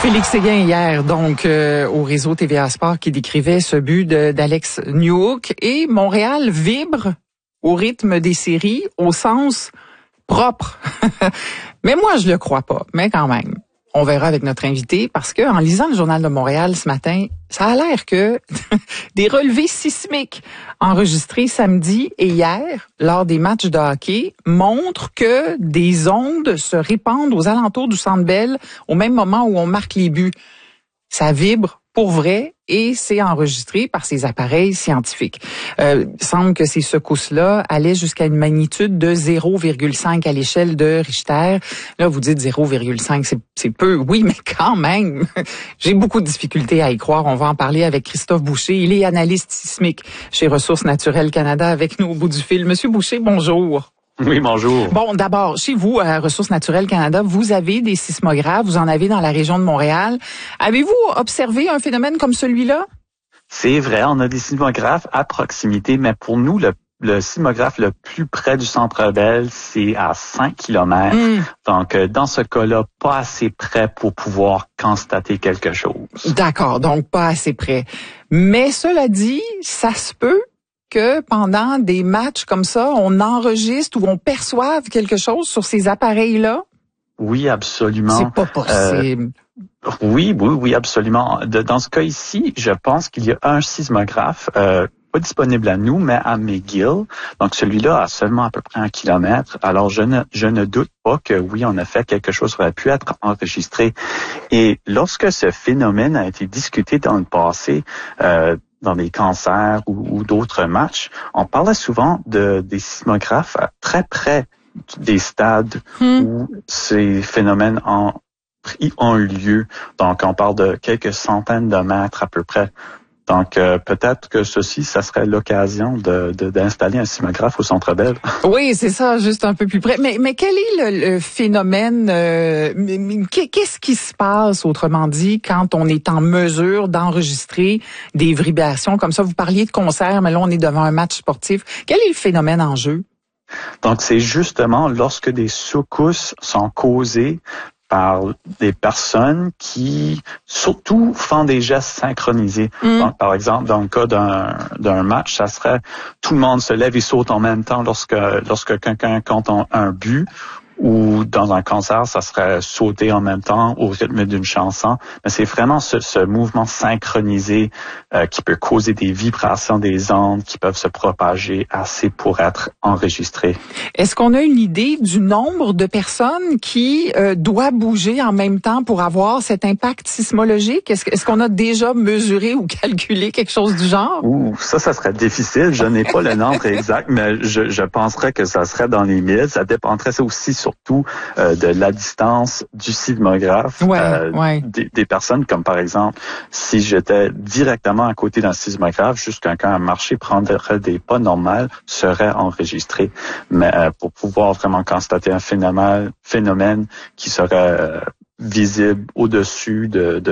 Félix Séguin hier, donc au réseau TVA Sport, qui décrivait ce but d'Alex Newhook. Et Montréal vibre au rythme des séries, au sens propre. Mais moi, je le crois pas. Mais quand même, on verra avec notre invité, parce que en lisant le Journal de Montréal ce matin, ça a l'air que des relevés sismiques enregistrés samedi et hier lors des matchs de hockey montrent que des ondes se répandent aux alentours du Centre Bell au même moment où on marque les buts. Ça vibre pour vrai et c'est enregistré par ces appareils scientifiques. Il semble que ces secousses-là allaient jusqu'à une magnitude de 0,5 à l'échelle de Richter. Là, vous dites 0,5, c'est peu. Oui, mais quand même, j'ai beaucoup de difficultés à y croire. On va en parler avec Christophe Boucher. Il est analyste sismique chez Ressources naturelles Canada avec nous au bout du fil. Monsieur Boucher, bonjour. Oui, bonjour. Bon, d'abord, chez vous, à Ressources naturelles Canada, vous avez des sismographes, vous en avez dans la région de Montréal. Avez-vous observé un phénomène comme celui-là? C'est vrai, on a des sismographes à proximité, mais pour nous, le sismographe le plus près du Centre Bell, c'est à 5 km. Donc, dans ce cas-là, pas assez près pour pouvoir constater quelque chose. D'accord, donc pas assez près. Mais cela dit, ça se peut que pendant des matchs comme ça, on enregistre ou on perçoive quelque chose sur ces appareils-là? Oui, absolument. C'est pas possible. Oui, absolument. Dans ce cas ici, je pense qu'il y a un sismographe, pas disponible à nous, mais à McGill. Donc, celui-là a seulement à peu près 1 kilomètre. Alors, je ne doute pas que oui, en effet, quelque chose aurait pu être enregistré. Et lorsque ce phénomène a été discuté dans le passé, dans des cancers ou d'autres matchs, on parlait souvent des sismographes très près des stades où ces phénomènes ont eu lieu. Donc, on parle de quelques centaines de mètres à peu près. Donc, peut-être que ça serait l'occasion d'installer un sismographe au Centre Bell. Oui, c'est ça, juste un peu plus près. Mais quel est le phénomène, qu'est-ce qui se passe, autrement dit, quand on est en mesure d'enregistrer des vibrations comme ça? Vous parliez de concert, mais là, on est devant un match sportif. Quel est le phénomène en jeu? Donc, c'est justement lorsque des secousses sont causées par des personnes qui, surtout, font des gestes synchronisés. Donc, par exemple, dans le cas d'un match, ça serait tout le monde se lève et saute en même temps lorsque quelqu'un compte un but. Ou dans un concert, ça serait sauter en même temps au rythme d'une chanson. Mais c'est vraiment ce mouvement synchronisé qui peut causer des vibrations des ondes qui peuvent se propager assez pour être enregistrées. Est-ce qu'on a une idée du nombre de personnes qui doit bouger en même temps pour avoir cet impact sismologique? Est-ce qu'on a déjà mesuré ou calculé quelque chose du genre? Ça serait difficile. Je n'ai pas le nombre exact, mais je penserais que ça serait dans les 1000. Ça dépendrait aussi surtout de la distance du sismographe. Des personnes comme par exemple, si j'étais directement à côté d'un sismographe, juste quelqu'un à marcher prendrait des pas normaux, serait enregistré. Mais pour pouvoir vraiment constater un phénomène qui serait visible au-dessus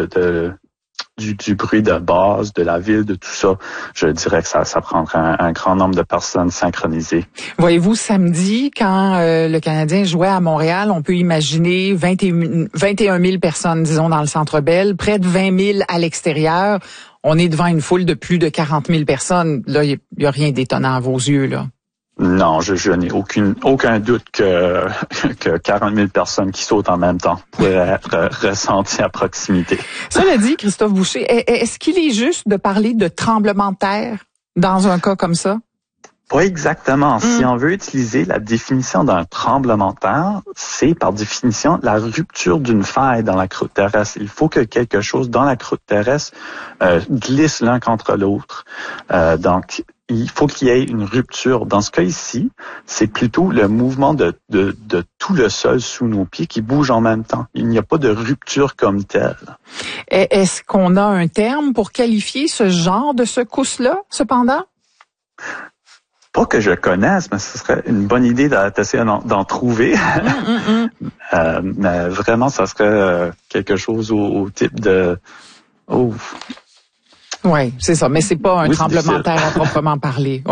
du bruit de base, de la ville, de tout ça, je dirais que ça prendrait un grand nombre de personnes synchronisées. Voyez-vous, samedi, quand le Canadien jouait à Montréal, on peut imaginer 21 000 personnes, disons, dans le Centre Bell, près de 20 000 à l'extérieur. On est devant une foule de plus de 40 000 personnes. Là, il y a rien d'étonnant à vos yeux, là. Non, je n'ai aucun doute que 40 000 personnes qui sautent en même temps pourraient être ressenties à proximité. Cela dit, Christophe Boucher, est-ce qu'il est juste de parler de tremblement de terre dans un cas comme ça? Pas exactement. Si on veut utiliser la définition d'un tremblement de terre, c'est par définition la rupture d'une faille dans la croûte terrestre. Il faut que quelque chose dans la croûte terrestre glisse l'un contre l'autre. Donc, il faut qu'il y ait une rupture. Dans ce cas ici, c'est plutôt le mouvement de tout le sol sous nos pieds qui bouge en même temps. Il n'y a pas de rupture comme telle. Est-ce qu'on a un terme pour qualifier ce genre de secousse-là, cependant? Pas que je connaisse, mais ce serait une bonne idée d'essayer d'en trouver. Mais vraiment, ça serait quelque chose au type de... Oui, c'est ça, mais c'est pas un tremblement de terre à proprement parler.